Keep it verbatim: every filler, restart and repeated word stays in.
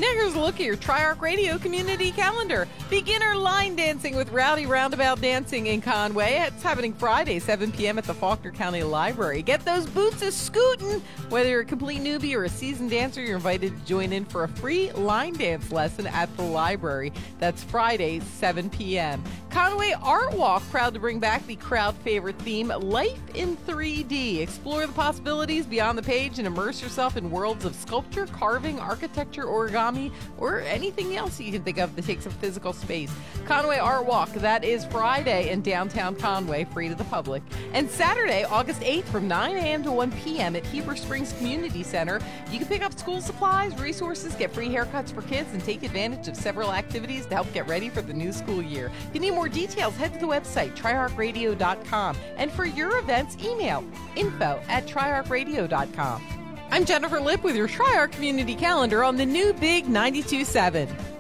Now here's a look at your Tri-Arc Radio community calendar. Beginner line dancing with Rowdy Roundabout Dancing in Conway. It's happening Friday, seven p.m. at the Faulkner County Library. Get those boots a-scootin'. Whether you're a complete newbie or a seasoned dancer, you're invited to join in for a free line dance lesson at the library. That's Friday, seven p.m. Conway Art Walk, proud to bring back the crowd favorite theme, Life in three D. Explore the possibilities beyond the page and immerse yourself in worlds of sculpture, carving, architecture, origami, or anything else you can think of that takes up physical space. Conway Art Walk, that is Friday in downtown Conway, free to the public. And Saturday, August eighth from nine a.m. to one p.m. at Heber Springs Community Center. You can pick up school supplies, resources, get free haircuts for kids, and take advantage of several activities to help get ready for the new school year. If you need more details, head to the website, tri arc radio dot com. And for your events, email info at tri arc radio dot com. I'm Jennifer Lipp with your Tri-Arc Community Calendar on the new Big ninety-two point seven.